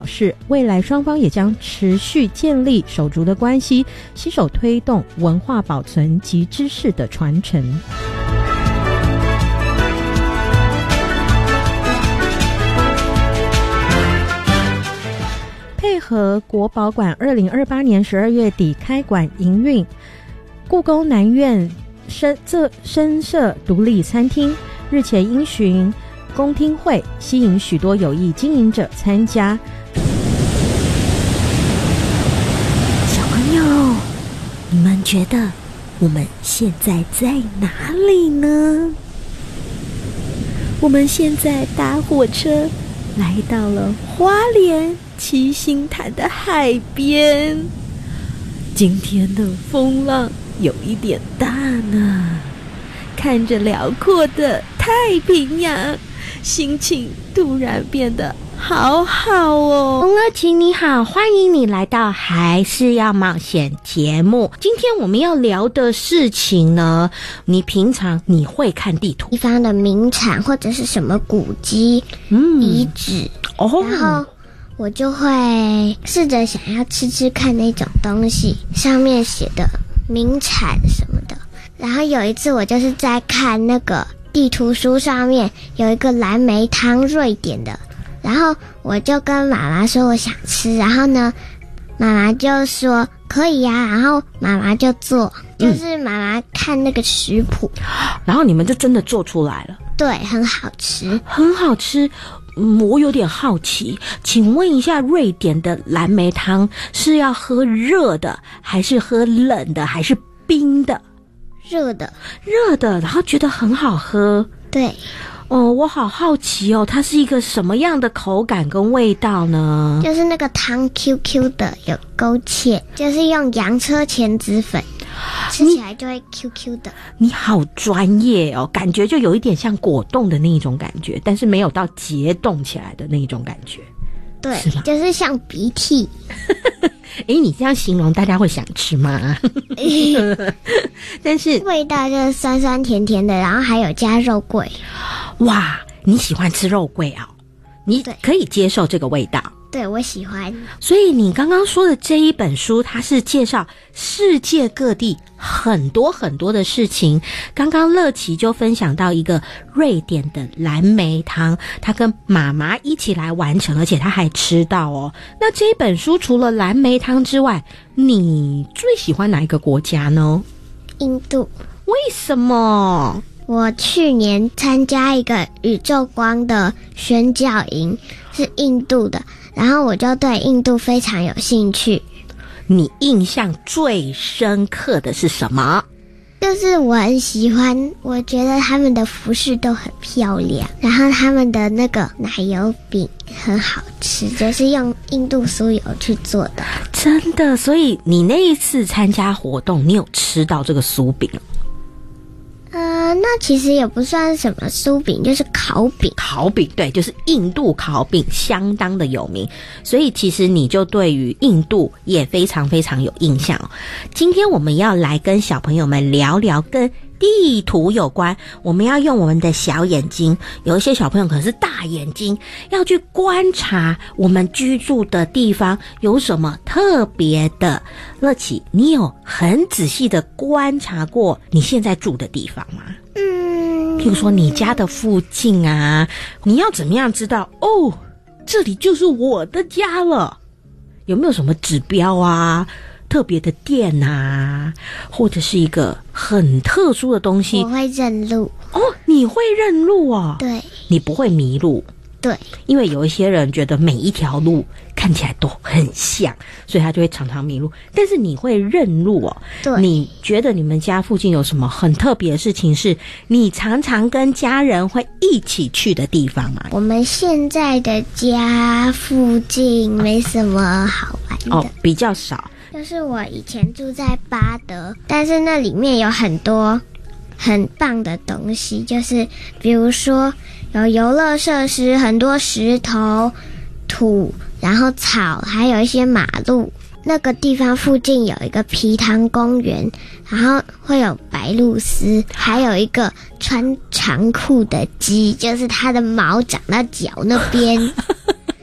是未来双方也将持续建立手足的关系，携手推动文化保存及知识的传承。配合国宝馆2028年12月底开馆营运，故宫南院深设独立餐厅，日前因循公听会，吸引许多有意经营者参加。 小朋友，你们觉得我们现在在哪里呢？我们现在搭火车来到了花莲七星潭的海边，今天的风浪有一点大呢，看着辽阔的太平洋，心情突然变得好好哦。 红儿晴你好，欢迎你来到还是要冒险节目。今天我们要聊的事情呢，你平常你会看地图， 地方的名产或者是什么古迹、遗址然后我就会试着想要吃看那种东西，上面写的名产什么的。然后有一次我就是在看那个地图书，上面有一个蓝莓汤，瑞典的，然后我就跟妈妈说我想吃，然后呢妈妈就说可以呀，然后妈妈就做，就是妈妈看那个食谱， 然后你们就真的做出来了。 对，很好吃， 很好吃。我有点好奇，请问一下，瑞典的蓝莓汤是要喝热的，还是喝冷的，还是冰的？ 热的， 然后觉得很好喝。 对。 我好好奇哦，它是一个什么样的口感跟味道呢？ 就是那个汤 QQ 的，有勾芡，就是用洋车前子粉，吃起来就会 QQ 的。 你好专业哦，感觉就有一点像果冻的那种感觉，但是没有到结冻起来的那种感觉。 对，就是像鼻涕。 你这样形容大家会想吃吗？但是味道就是酸酸甜甜的，然后还有加肉桂。 哇，你喜欢吃肉桂啊？你可以接受这个味道？ 对，我喜欢。 所以你刚刚说的这一本书，它是介绍世界各地很多很多的事情。刚刚乐琪就分享到一个瑞典的蓝莓汤，他跟妈妈一起来完成，而且他还吃到哦。那这一本书除了蓝莓汤之外，你最喜欢哪一个国家呢？ 印度。 为什么？ 我去年参加一个宇宙光的宣教营，是印度的，然后我就对印度非常有兴趣。 你印象最深刻的是什么？ 就是我很喜欢，我觉得他们的服饰都很漂亮，然后他们的那个奶油饼很好吃，就是用印度酥油去做的。 真的？所以你那一次参加活动，你有吃到这个酥饼？ 那其实也不算什么酥饼，就是烤饼。 烤饼，对，就是印度烤饼，相当的有名。所以其实你就对于印度也非常非常有印象哦。今天我们要来跟小朋友们聊聊跟地图有关，我们要用我们的小眼睛，有一些小朋友可能是大眼睛，要去观察我们居住的地方有什么特别的。乐琪，你有很仔细的观察过你现在住的地方吗？譬如说你家的附近啊，你要怎么样知道这里就是我的家了？有没有什么指标啊，特别的店啊，或者是一个很特殊的东西？ 我会认路。 你会认路哦？ 对。你不会迷路？ 对。 因为有一些人觉得每一条路看起来都很像，所以他就会常常迷路。但是你会认路哦？ 对。 你觉得你们家附近有什么很特别的事情是你常常跟家人会一起去的地方吗？ 我们现在的家附近没什么好玩的。 比较少。 就是我以前住在巴德，但是那里面有很多很棒的东西，就是比如说有游乐设施，很多石头、土，然后草，还有一些马路。那个地方附近有一个皮塘公园，然后会有白鹭鸶，还有一个穿长裤的鸡，就是它的毛长到脚那边。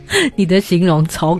你的形容超